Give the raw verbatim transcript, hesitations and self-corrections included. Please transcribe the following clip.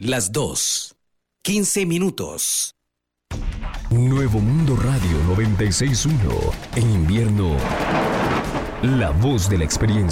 las dos, quince minutos. Nuevo Mundo Radio noventa y seis punto uno. En invierno, la voz de la experiencia.